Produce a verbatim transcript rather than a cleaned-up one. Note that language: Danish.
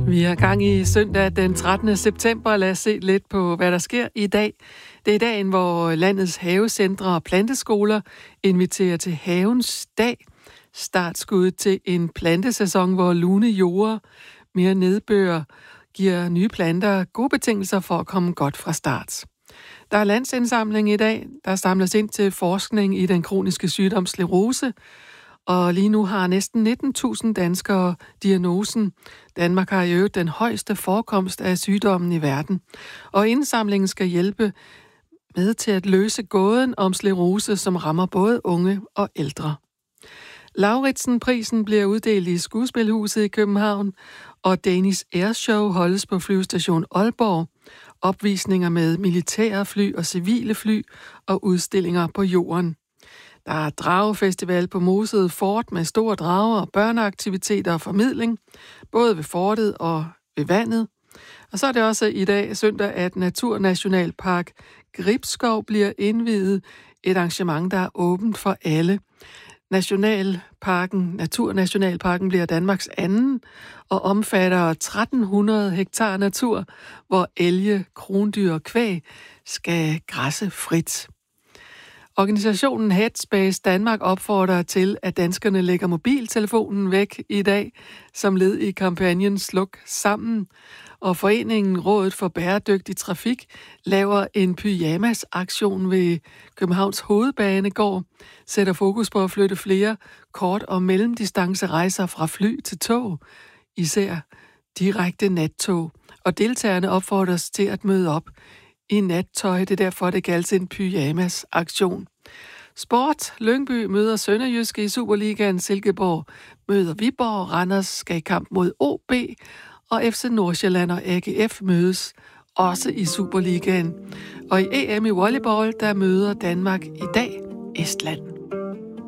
Vi er gang i søndag den trettende september. Lad os se lidt på, hvad der sker i dag. Det er dagen, hvor landets havecentre og planteskoler inviterer til Havens Dag. Startskud til en plantesæson, hvor lune jorder, mere nedbør, giver nye planter gode betingelser for at komme godt fra start. Der er landsindsamling i dag. Der samles ind til forskning i den kroniske sygdom sklerose. Og lige nu har næsten nitten tusind danskere diagnosen. Danmark har i øvrigt den højeste forekomst af sygdommen i verden. Og indsamlingen skal hjælpe med til at løse gåden om sklerose, som rammer både unge og ældre. Lauritsen-prisen bliver uddelt i Skuespilhuset i København, og Danish Airshow holdes på flyvestation Aalborg. Opvisninger med militære fly og civile fly og udstillinger på jorden. Der er dragefestival på Mosede Fort med store drager og børneaktiviteter og formidling, både ved fortet og ved vandet. Og så er det også i dag søndag, at Naturnationalpark Gribskov bliver indviet, et arrangement, der er åbent for alle. Nationalparken, Naturnationalparken bliver Danmarks anden og omfatter tretten hundrede hektar natur, hvor elge, krondyr og kvæg skal græsse frit. Organisationen Headspace Danmark opfordrer til, at danskerne lægger mobiltelefonen væk i dag, som led i kampagnen Sluk Sammen. Og foreningen Rådet for Bæredygtig Trafik laver en pyjamas-aktion ved Københavns Hovedbanegård, sætter fokus på at flytte flere kort- og mellemdistancerejser fra fly til tog, især direkte nattog. Og deltagerne opfordres til at møde op i nattøj. Det er derfor, det kaldes en pyjamas-aktion. Sport. Lyngby møder Sønderjyske i Superligaen. Silkeborg møder Viborg. Randers skal i kamp mod O B. Og F C Nordsjælland og A G F mødes også i Superligaen. Og i E M i volleyball, der møder Danmark i dag Estland.